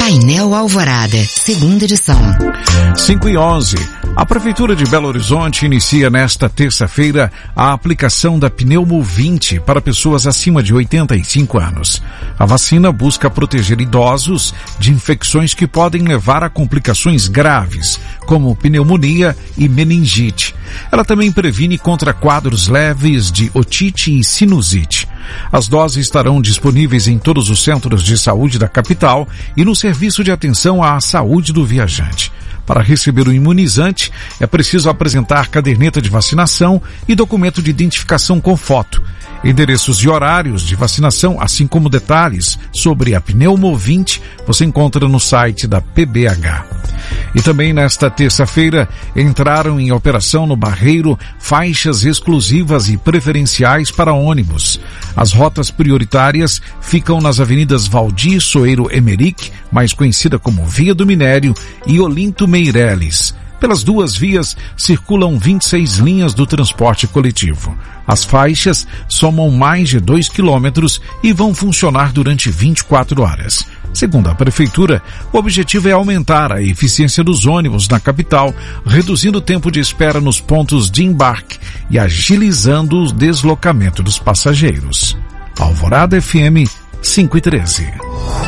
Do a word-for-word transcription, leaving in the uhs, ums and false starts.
Painel Alvorada, segunda edição. cinco e onze. A Prefeitura de Belo Horizonte inicia nesta terça-feira a aplicação da Pneumo vinte para pessoas acima de oitenta e cinco anos. A vacina busca proteger idosos de infecções que podem levar a complicações graves, como pneumonia e meningite. Ela também previne contra quadros leves de otite e sinusite. As doses estarão disponíveis em todos os centros de saúde da capital e no serviço de atenção à saúde do viajante. Para receber o imunizante, é preciso apresentar caderneta de vacinação e documento de identificação com foto. Endereços e horários de vacinação, assim como detalhes sobre a Pneumo vinte, você encontra no site da P B H. E também nesta terça-feira entraram em operação no Barreiro faixas exclusivas e preferenciais para ônibus. As rotas prioritárias ficam nas avenidas Valdir Soeiro Emerick, mais conhecida como Via do Minério, e Olinto Meireles. Pelas duas vias circulam vinte e seis linhas do transporte coletivo. As faixas somam mais de dois quilômetros e vão funcionar durante vinte e quatro horas. Segundo a Prefeitura, o objetivo é aumentar a eficiência dos ônibus na capital, reduzindo o tempo de espera nos pontos de embarque e agilizando o deslocamento dos passageiros. Alvorada F M cinco e treze.